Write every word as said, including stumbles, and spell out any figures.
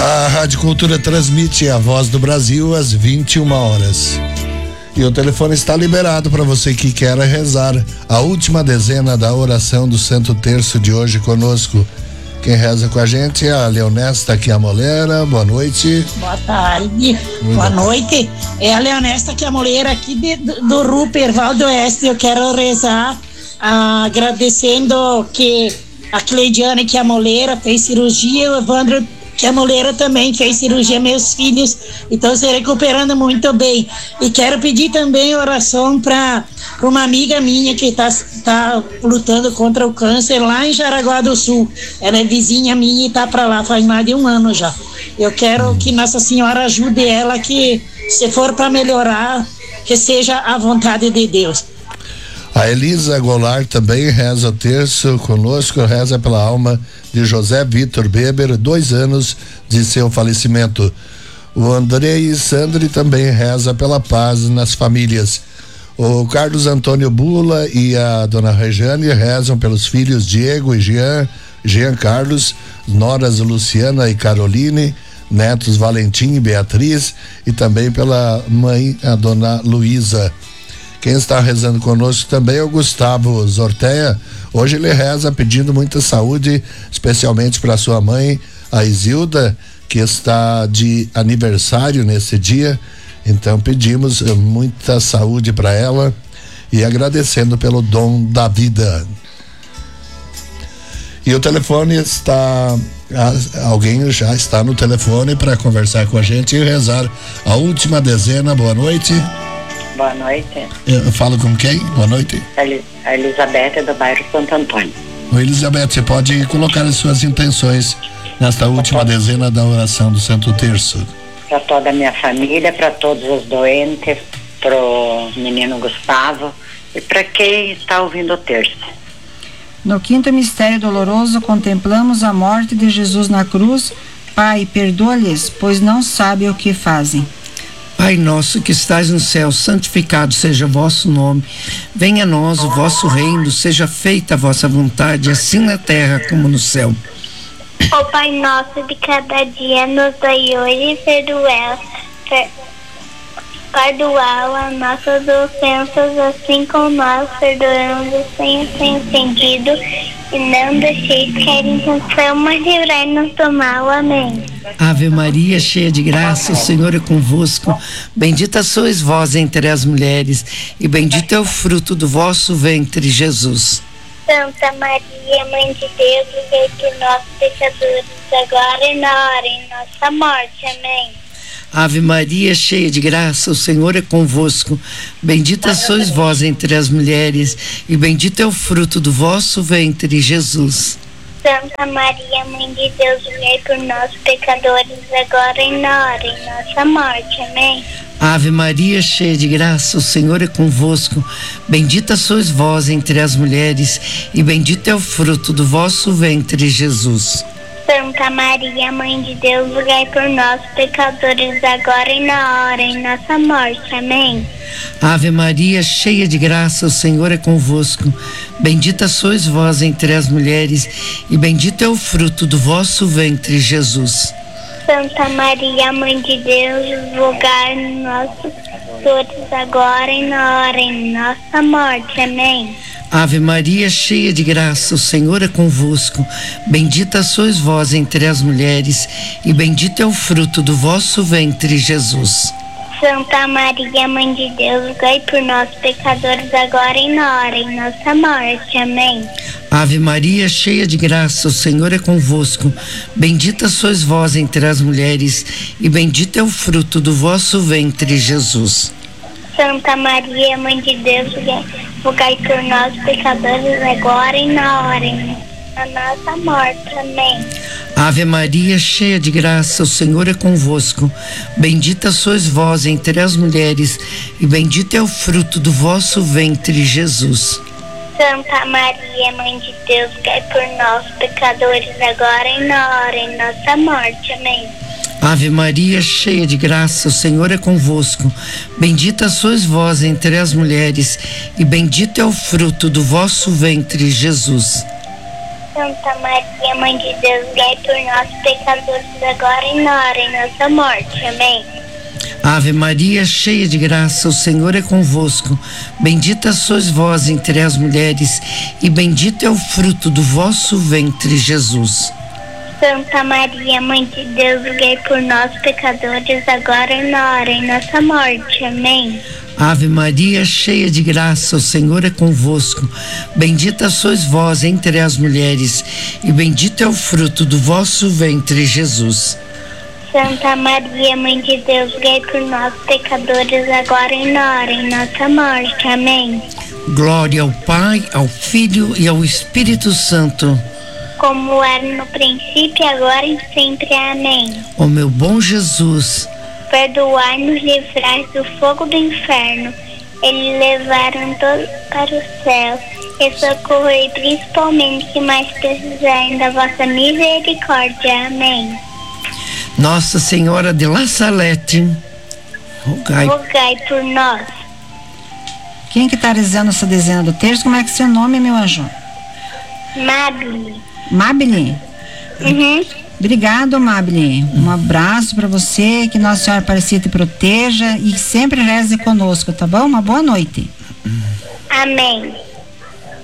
A Rádio Cultura transmite a Voz do Brasil às vinte e uma horas. E o telefone está liberado para você que quer rezar a última dezena da oração do Santo Terço de hoje conosco. Quem reza com a gente é a Leonesta Chiamolera. Boa noite. Boa tarde. Boa, Boa noite. É a Leonesta Chiamolera aqui de, do, do Rupert, Val do Oeste. Eu quero rezar ah, agradecendo que a Cleidiane Chiamolera fez cirurgia, o Evandro Chiamolera também fez cirurgia, meus filhos estão se recuperando muito bem. E quero pedir também oração para uma amiga minha que está tá lutando contra o câncer lá em Jaraguá do Sul. Ela é vizinha minha e está para lá faz mais de um ano já. Eu quero que Nossa Senhora ajude ela, que se for para melhorar, que seja a vontade de Deus. A Elisa Goulart também reza o terço conosco, reza pela alma de José Vitor Beber, dois anos de seu falecimento. O Andrei Sandri também reza pela paz nas famílias. O Carlos Antônio Bula e a dona Rejane rezam pelos filhos Diego e Jean, Jean Carlos, noras Luciana e Caroline, netos Valentim e Beatriz, e também pela mãe, a dona Luísa. Quem está rezando conosco também é o Gustavo Zorteia. Hoje ele reza pedindo muita saúde, especialmente para sua mãe, a Isilda, que está de aniversário nesse dia. Então pedimos muita saúde para ela e agradecendo pelo dom da vida. E o telefone está, alguém já está no telefone para conversar com a gente e rezar a última dezena. Boa noite. Boa noite. Eu falo com quem? Boa noite. A Elizabeth do bairro Santo Antônio. Ô Elizabeth, você pode colocar as suas intenções nesta última dezena da oração do Santo Terço. Para toda a minha família, para todos os doentes, pro menino Gustavo e para quem está ouvindo o terço. No quinto mistério doloroso, contemplamos a morte de Jesus na cruz. Pai, perdoa-lhes, pois não sabem o que fazem. Pai nosso que estais no céu, santificado seja o vosso nome. Venha a nós o vosso reino, seja feita a vossa vontade, assim na terra como no céu. O Pai nosso de cada dia nos dai hoje, perdoa, per, perdoa as nossas ofensas, assim como nós perdoamos os sem ofendido, e não deixeis cair em tentação, mas livrai-nos do mal. Amém. Ave Maria, cheia de graça, o Senhor é convosco. Bendita sois vós entre as mulheres, e bendito é o fruto do vosso ventre, Jesus. Santa Maria, Mãe de Deus, rogai por nós, pecadores, agora e na hora de nossa morte. Amém. Ave Maria, cheia de graça, o Senhor é convosco. Bendita sois vós entre as mulheres, e bendito é o fruto do vosso ventre, Jesus. Santa Maria, Mãe de Deus, rogai por nós, pecadores, agora e na hora de nossa morte. Amém. Ave Maria, cheia de graça, o Senhor é convosco. Bendita sois vós entre as mulheres, e bendito é o fruto do vosso ventre, Jesus. Santa Maria, Mãe de Deus, rogai por nós, pecadores, agora e na hora de nossa morte. Amém. Ave Maria, cheia de graça, o Senhor é convosco. Bendita sois vós entre as mulheres, e bendito é o fruto do vosso ventre, Jesus. Santa Maria, Mãe de Deus, rogai por nós, pecadores, agora e na hora de nossa morte. Amém. Ave Maria, cheia de graça, o Senhor é convosco. Bendita sois vós entre as mulheres, e bendito é o fruto do vosso ventre, Jesus. Santa Maria, Mãe de Deus, rogai por nós, pecadores, agora e na hora de nossa morte. Amém. Ave Maria, cheia de graça, o Senhor é convosco. Bendita sois vós entre as mulheres, e bendito é o fruto do vosso ventre, Jesus. Santa Maria, Mãe de Deus, rogai por nós, pecadores, agora e na hora da nossa morte. Amém. Ave Maria, cheia de graça, o Senhor é convosco. Bendita sois vós entre as mulheres, e bendito é o fruto do vosso ventre, Jesus. Santa Maria, Mãe de Deus, rogai por nós, pecadores, agora e na hora de nossa morte. Amém. Ave Maria, cheia de graça, o Senhor é convosco. Bendita sois vós entre as mulheres, e bendito é o fruto do vosso ventre, Jesus. Santa Maria, Mãe de Deus, rogai por nós, pecadores, agora e na hora de nossa morte. Amém. Ave Maria, cheia de graça, o Senhor é convosco. Bendita sois vós entre as mulheres, e bendito é o fruto do vosso ventre, Jesus. Santa Maria, Mãe de Deus, rogai por nós, pecadores, agora e na hora de nossa morte. Amém. Ave Maria, cheia de graça, o Senhor é convosco. Bendita sois vós entre as mulheres, e bendito é o fruto do vosso ventre, Jesus. Santa Maria, Mãe de Deus, rogai por nós, pecadores, agora e na hora de nossa morte. Amém. Glória ao Pai, ao Filho e ao Espírito Santo. Como era no princípio, agora e sempre. Amém. Ó meu bom Jesus, perdoai-nos, livrai do fogo do inferno. Eles levaram todos para o céu e socorrei principalmente que mais precisarem da vossa misericórdia. Amém. Nossa Senhora de La Salete, rogai, rogai por nós. Quem que tá rezando essa dezena do terço? Como é que é seu nome, meu anjo? Mabili. Mabili? Uhum. Obrigado, Mabili. Um abraço para você, que Nossa Senhora Aparecida te proteja e sempre reze conosco, tá bom? Uma boa noite. Amém.